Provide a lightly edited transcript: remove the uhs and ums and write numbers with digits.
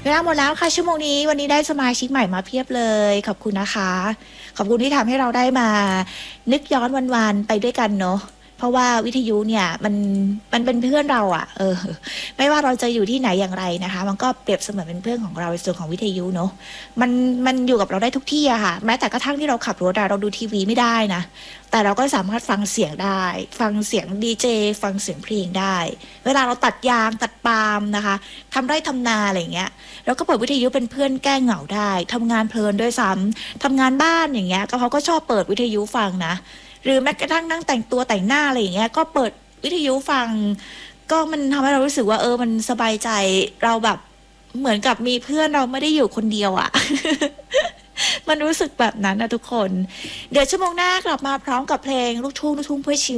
เวลาหมดแล้วค่ะชั่วโมงนี้วันนี้ได้สมาชิกใหม่มาเพียบเลยขอบคุณนะคะขอบคุณที่ทำให้เราได้มานึกย้อนวันๆไปด้วยกันเนาะเพราะว่าวิทยุเนี่ยมันเป็นเพื่อนเราอะไม่ว่าเราจะอยู่ที่ไหนอย่างไรนะคะมันก็เปรียบเสมือนเป็นเพื่อนของเราในส่วนของวิทยุเนาะมันอยู่กับเราได้ทุกที่อะค่ะแม้แต่กระทั่งที่เราขับรถอะเราดูทีวีไม่ได้นะแต่เราก็สามารถฟังเสียงได้ฟังเสียงดีเจฟังเสียงเพลงได้เวลาเราตัดยางตัดปาล์มนะคะทำไร่ทำนาอะไรอย่างเงี้ย แล้วก็เปิดวิทยุเป็นเพื่อนแก้เหงาได้ทำงานเพลินด้วยซ้ำทำงานบ้านอย่างเงี้ยก็เขาก็ชอบเปิดวิทยุฟังนะหรือแม้กระทั่งนั่งแต่งตัวแต่งหน้าอะไรอย่างเงี้ยก็เปิดวิทยุฟังก็มันทำให้เรารู้สึกว่ามันสบายใจเราแบบเหมือนกับมีเพื่อนเราไม่ได้อยู่คนเดียวอะมันรู้สึกแบบนั้นนะทุกคนเดี๋ยวชั่วโมงหน้ากลับมาพร้อมกับเพลงลูกทุ่งเพื่อชีวิต